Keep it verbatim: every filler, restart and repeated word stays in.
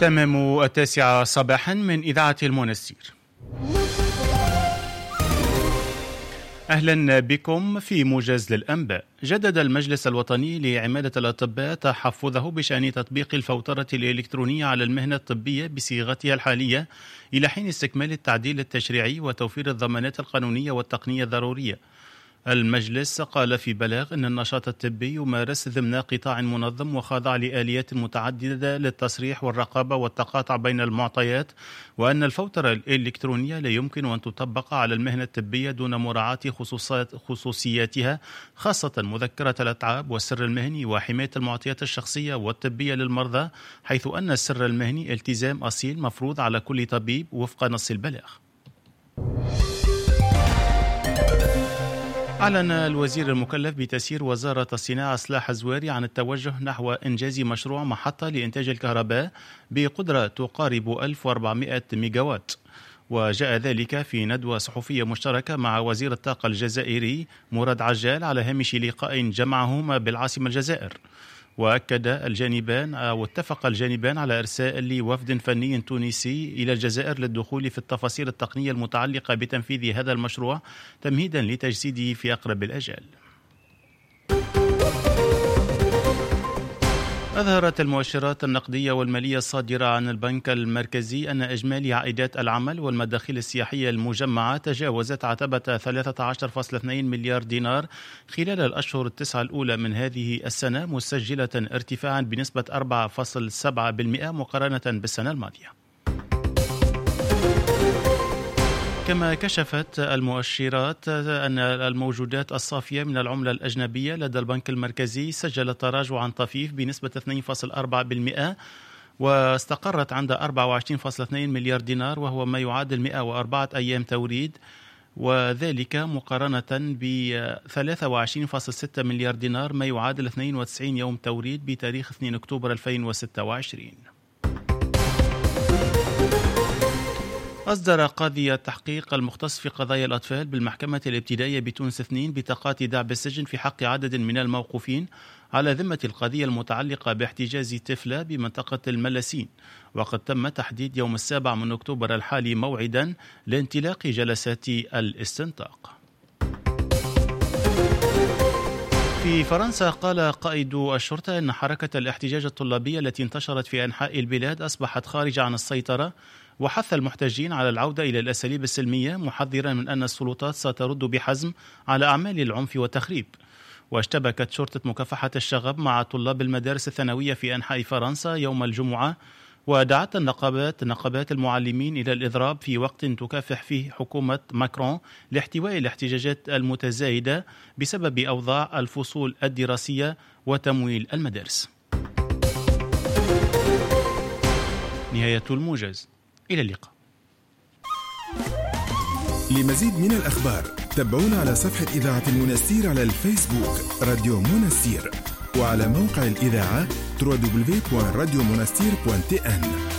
تمام التاسعة صباحا من إذاعة المنستير. أهلا بكم في موجز للأنباء. جدد المجلس الوطني لعمادة الأطباء تحفظه بشأن تطبيق الفوترة الإلكترونية على المهنة الطبية بصيغتها الحالية إلى حين استكمال التعديل التشريعي وتوفير الضمانات القانونية والتقنية الضرورية. المجلس قال في بلاغ أن النشاط الطبي يمارس ضمن قطاع منظم وخاضع لآليات متعددة للتصريح والرقابة والتقاطع بين المعطيات، وأن الفوترة الإلكترونية لا يمكن أن تطبق على المهنة الطبية دون مراعاة خصوصياتها، خاصة مذكرة الأتعاب والسر المهني وحماية المعطيات الشخصية والطبية للمرضى، حيث أن السر المهني التزام أصيل مفروض على كل طبيب وفق نص البلاغ. أعلن الوزير المكلف بتسيير وزارة الصناعة صلاح زواري عن التوجه نحو إنجاز مشروع محطة لإنتاج الكهرباء بقدرة تقارب ألف وأربعمائة ميجاوات، وجاء ذلك في ندوة صحفية مشتركة مع وزير الطاقة الجزائري مراد عجال على هامش لقاء جمعهما بالعاصمة الجزائر. وأكد الجانبان أو اتفق الجانبان على إرسال وفد فني تونسي إلى الجزائر للدخول في التفاصيل التقنية المتعلقة بتنفيذ هذا المشروع تمهيدا لتجسيده في أقرب الأجال. أظهرت المؤشرات النقدية والمالية الصادرة عن البنك المركزي أن إجمالي عائدات العمل والمداخيل السياحية المجمعة تجاوزت عتبة ثلاثة عشر فاصلة اثنين مليار دينار خلال الأشهر التسعة الأولى من هذه السنة، مسجلة ارتفاعا بنسبة أربعة فاصلة سبعة بالمئة مقارنة بالسنة الماضية. كما كشفت المؤشرات أن الموجودات الصافية من العملة الأجنبية لدى البنك المركزي سجلت تراجعا طفيف بنسبة اثنين فاصلة أربعة بالمئة واستقرت عند أربعة وعشرين فاصلة اثنين مليار دينار، وهو ما يعادل مئة وأربعة أيام توريد، وذلك مقارنة ب ثلاثة وعشرين فاصلة ستة مليار دينار ما يعادل اثنين وتسعين يوم توريد بتاريخ اثنين أكتوبر ألفين وستة وعشرين. أصدر قاضي التحقيق المختص في قضايا الأطفال بالمحكمة الابتدائية بتونس اثنين بطاقات دعم السجن في حق عدد من الموقوفين على ذمة القضية المتعلقة باحتجاز طفلة بمنطقة الملسين، وقد تم تحديد يوم السابع من أكتوبر الحالي موعدا لانطلاق جلسات الاستنطاق. في فرنسا قال قائد الشرطة أن حركة الاحتجاج الطلابية التي انتشرت في أنحاء البلاد أصبحت خارجة عن السيطرة، وحث المحتجين على العودة إلى الأساليب السلمية، محذرا من أن السلطات سترد بحزم على أعمال العنف والتخريب. واشتبكت شرطة مكافحة الشغب مع طلاب المدارس الثانوية في أنحاء فرنسا يوم الجمعة، ودعت النقابات نقابات المعلمين إلى الإضراب في وقت تكافح فيه حكومة ماكرون لاحتواء الاحتجاجات المتزايدة بسبب أوضاع الفصول الدراسية وتمويل المدارس. نهاية الموجز، إلى اللقاء. لمزيد من الأخبار تابعونا على صفحة إذاعة المنستير على الفيسبوك راديو منستير، وعلى موقع الإذاعة دبليو دبليو دبليو دوت راديو منستير دوت تي إن.